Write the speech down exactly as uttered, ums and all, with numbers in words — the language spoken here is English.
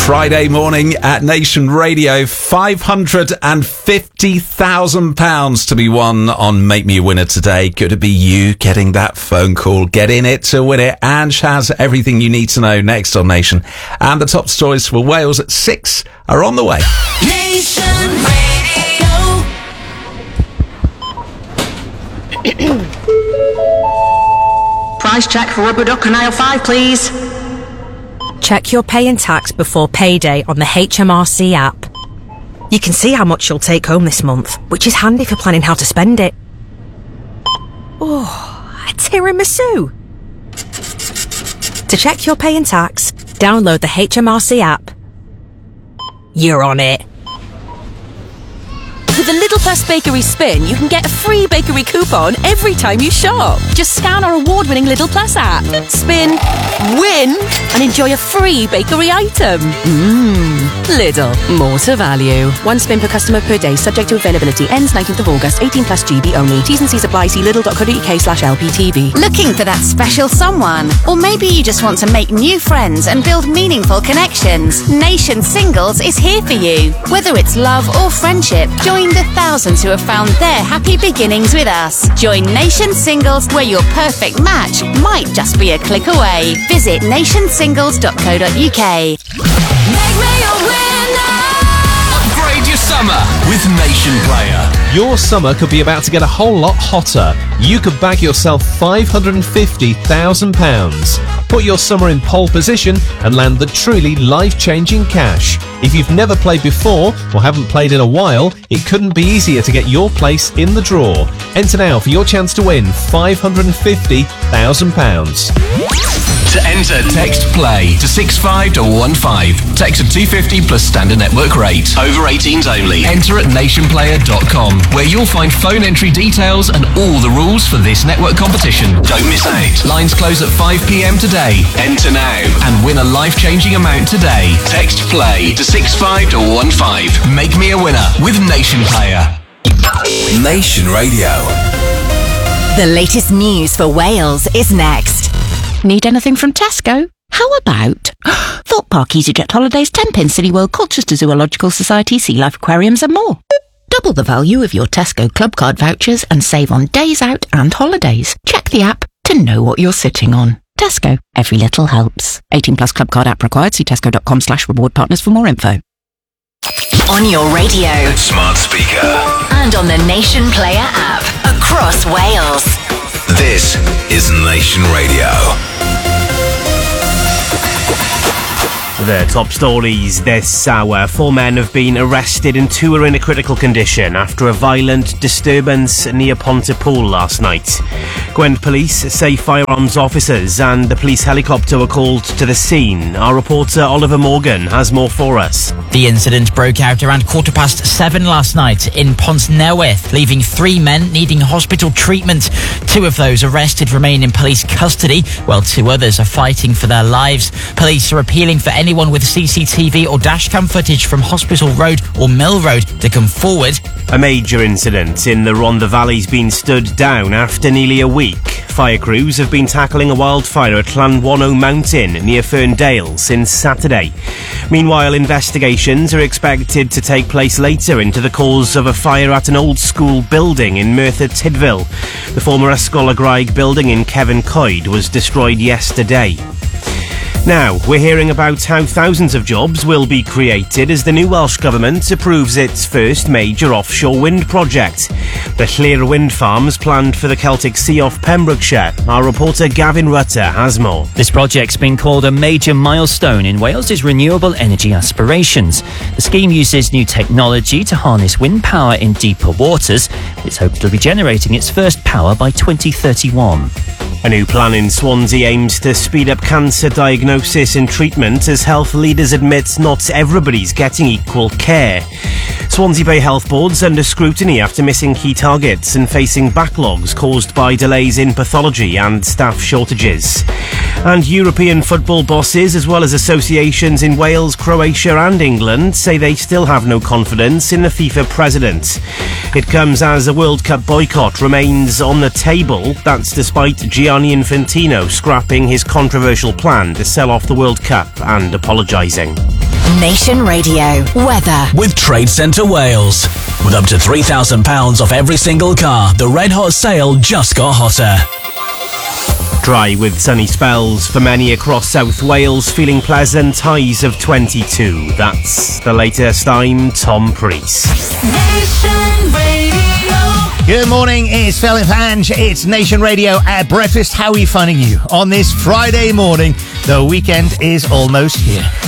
Friday morning at Nation Radio. five hundred fifty thousand pounds to be won on Make Me a Winner today. Could it be you getting that phone call? Get in it to win it. Ange has everything you need to know next on Nation. And the top stories for Wales at six are on the way. Nation Radio. Price check for rubber duck and aisle five, please. Check your pay and tax before payday on the H M R C app. You can see how much you'll take home this month, which is handy for planning how to spend it. Oh, a tiramisu! To check your pay and tax, download the H M R C app. You're on it. With a Lidl Plus Bakery Spin, you can get a free bakery coupon every time you shop. Just scan our award-winning Lidl Plus app, spin, win, and enjoy a free bakery item. Mmm. Lidl. More to value. One spin per customer per day, subject to availability. Ends nineteenth of August. eighteen plus G B only. T's and C's apply. See lidl.co.uk slash LPTV. Looking for that special someone? Or maybe you just want to make new friends and build meaningful connections. Nation Singles is here for you. Whether it's love or friendship, join the thousands who have found their happy beginnings with us. Join Nation Singles, where your perfect match might just be a click away. Visit nation singles dot co dot uk. Make me a winner! Upgrade your summer with Nation Player. Your summer could be about to get a whole lot hotter. You could bag yourself five hundred fifty thousand pounds. Put your summer in pole position and land the truly life-changing cash. If you've never played before or haven't played in a while, it couldn't be easier to get your place in the draw. Enter now for your chance to win five hundred fifty thousand pounds. To enter, text PLAY to six five one five. Text at two fifty plus standard network rate. Over eighteens only. Enter at nation player dot com, where you'll find phone entry details and all the rules for this network competition. Don't miss out. Lines close at five p.m. today. Enter now and win a life-changing amount today. Text PLAY to six five one five. Make me a winner with Nation Player. Nation Radio. The latest news for Wales is next. Need anything from Tesco? How about Thorpe Park EasyJet Holidays, Tenpin City World, Colchester Zoological Society, Sea Life Aquariums and more. Double the value of your Tesco Club Card vouchers and save on days out and holidays. Check the app to know what you're sitting on. Tesco. Every little helps. eighteen plus Club Card app required. See tesco.com slash reward partners for more info. On your radio. Smart speaker. And on the Nation Player app. Across Wales. This is Nation Radio. The top stories this hour. Four men have been arrested and two are in a critical condition after a violent disturbance near Pontypool last night. Gwent police say firearms officers and the police helicopter were called to the scene. Our reporter Oliver Morgan has more for us. The incident broke out around quarter past seven last night in Pontnewydd, leaving three men needing hospital treatment. Two of those arrested remain in police custody, while two others are fighting for their lives. Police are appealing for any Anyone with C C T V or dashcam footage from Hospital Road or Mill Road to come forward. A major incident in the Rhondda Valley's been stood down after nearly a week. Fire crews have been tackling a wildfire at Llanwano Mountain near Ferndale since Saturday. Meanwhile, investigations are expected to take place later into the cause of a fire at an old school building in Merthyr Tydfil. The former Ysgol y Graig building in Cefn Coed was destroyed yesterday. Now, we're hearing about how thousands of jobs will be created as the new Welsh Government approves its first major offshore wind project. The Llŷr wind farms planned for the Celtic Sea off Pembrokeshire. Our reporter Gavin Rutter has more. This project's been called a major milestone in Wales's renewable energy aspirations. The scheme uses new technology to harness wind power in deeper waters. It's hoped it'll be generating its first power by twenty thirty-one. A new plan in Swansea aims to speed up cancer diagnosis and treatment as health leaders admit not everybody's getting equal care. Swansea Bay Health Board's under scrutiny after missing key targets and facing backlogs caused by delays in pathology and staff shortages. And European football bosses, as well as associations in Wales, Croatia and England, say they still have no confidence in the FIFA president. It comes as a World Cup boycott remains on the table. That's despite Gianni Infantino scrapping his controversial plan to sell off the World Cup and apologising. Nation Radio. Weather. With Trade Centre Wales. With up to three thousand pounds off every single car, the Red Hot sale just got hotter. Dry with sunny spells for many across South Wales, feeling pleasant, highs of twenty-two. That's the latest. I'm Tom Priest. Nation Radio. Good morning, it's Phil and Fange. It's Nation Radio at breakfast. How are we finding you on this Friday morning? The weekend is almost here.